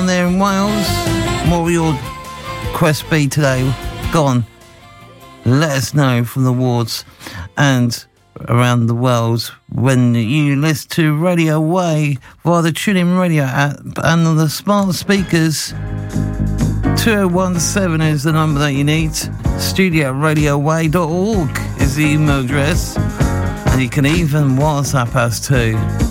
there in Wales? What will your quest be today? Go on. Let us know from the wards and around the world when you listen to Radio Way via the TuneIn Radio app and on the smart speakers. 2017 is the number that you need. studio@radioway.org is the email address. And you can even WhatsApp us too.